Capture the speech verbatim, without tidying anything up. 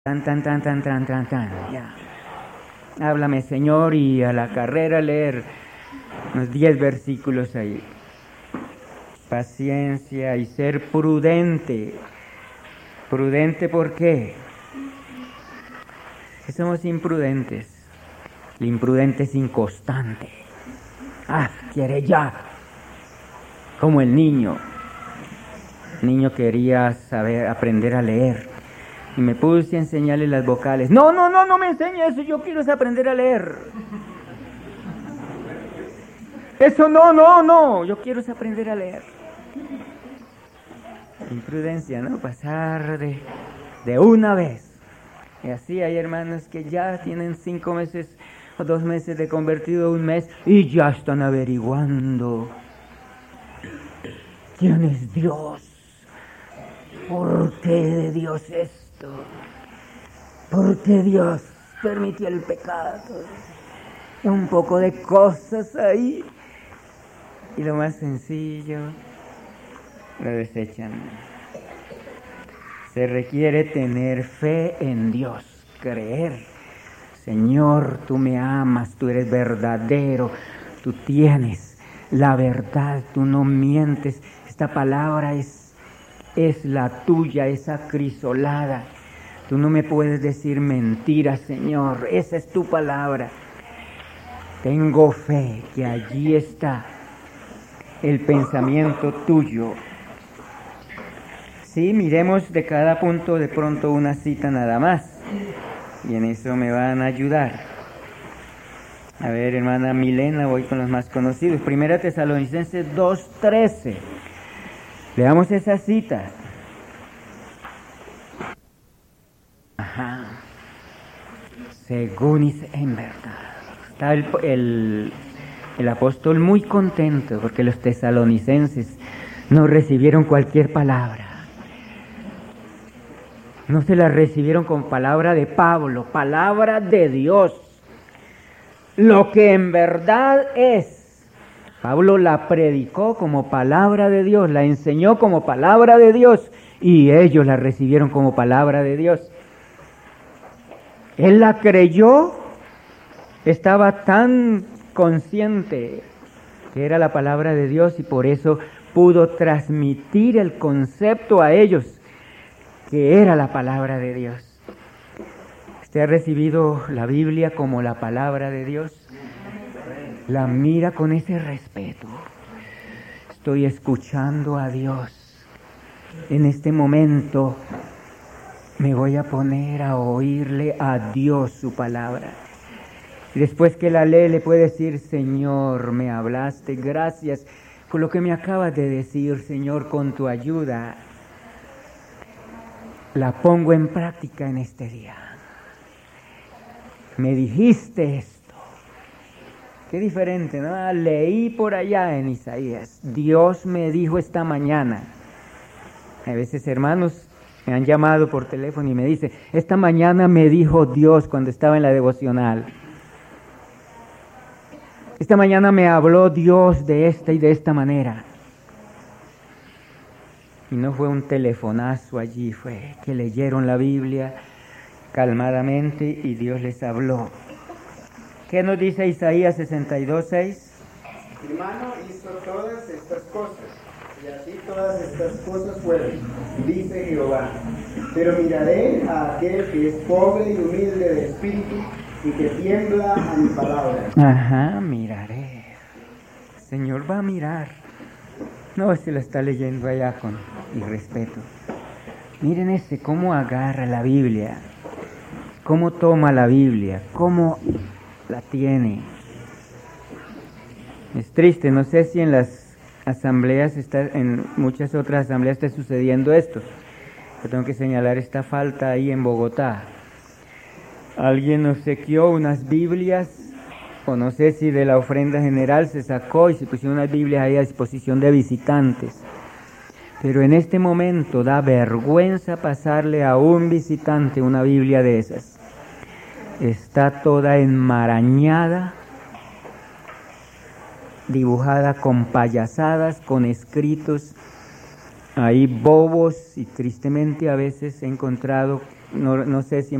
Tan, tan, tan, tan, tan, tan, tan, ya. Háblame, Señor, y a la carrera leer unos diez versículos ahí. Paciencia y ser prudente. ¿Prudente por qué? Que somos imprudentes. El imprudente es inconstante. Ah, quiere ya. Como el niño. El niño quería saber, aprender a leer. Y me puse a enseñarle las vocales. No, no, no, no me enseñe eso, yo quiero aprender a leer. Eso no, no, no, yo quiero aprender a leer. Imprudencia, ¿no? Pasar de, de una vez. Y así hay hermanos que ya tienen cinco meses o dos meses de convertido, un mes, y ya están averiguando quién es Dios. ¿Por qué de Dios es? ¿Por qué Dios permitió el pecado? Un poco de cosas ahí. Y lo más sencillo, lo desechan. Se requiere tener fe en Dios, creer. Señor, tú me amas, tú eres verdadero, tú tienes la verdad, tú no mientes. Esta palabra es es la tuya, es acrisolada. Tú no me puedes decir mentiras, Señor. Esa es tu palabra. Tengo fe que allí está el pensamiento tuyo. Sí, miremos de cada punto de pronto una cita nada más. Y en eso me van a ayudar. A ver, hermana Milena, voy con los más conocidos. Primera Tesalonicenses dos trece. Leamos esa cita. Ajá. Según es en verdad. Está el, el, el apóstol muy contento porque los tesalonicenses no recibieron cualquier palabra. No se la recibieron con palabra de Pablo, palabra de Dios. Lo que en verdad es. Pablo la predicó como palabra de Dios, la enseñó como palabra de Dios y ellos la recibieron como palabra de Dios. Él la creyó, estaba tan consciente que era la palabra de Dios y por eso pudo transmitir el concepto a ellos que era la palabra de Dios. ¿Usted ha recibido la Biblia como la palabra de Dios? La mira con ese respeto. Estoy escuchando a Dios. En este momento me voy a poner a oírle a Dios su palabra. Y después que la lee le puede decir, Señor, me hablaste, gracias por lo que me acabas de decir, Señor, con tu ayuda. La pongo en práctica en este día. Me dijiste esto. Qué diferente, ¿no? Leí por allá en Isaías. Dios me dijo esta mañana. A veces hermanos me han llamado por teléfono y me dicen, esta mañana me dijo Dios cuando estaba en la devocional. Esta mañana me habló Dios de esta y de esta manera. Y no fue un telefonazo allí, fue que leyeron la Biblia calmadamente y Dios les habló. ¿Qué nos dice Isaías sesenta y dos, seis? Mi mano hizo todas estas cosas, y así todas estas cosas fueron, dice Jehová. Pero miraré a aquel que es pobre y humilde de espíritu, y que tiembla a mi palabra. Ajá, miraré. El Señor va a mirar. No, se lo está leyendo allá con irrespeto. Miren ese, cómo agarra la Biblia, cómo toma la Biblia, cómo la tiene. Es triste, no sé si en las asambleas, está, en muchas otras asambleas está sucediendo esto. Yo tengo que señalar esta falta ahí en Bogotá. Alguien obsequió unas Biblias, o no sé si de la ofrenda general se sacó y se pusieron unas Biblias ahí a disposición de visitantes. Pero en este momento da vergüenza pasarle a un visitante una Biblia de esas. Está toda enmarañada, dibujada con payasadas, con escritos Hay bobos y tristemente a veces he encontrado, no, no sé si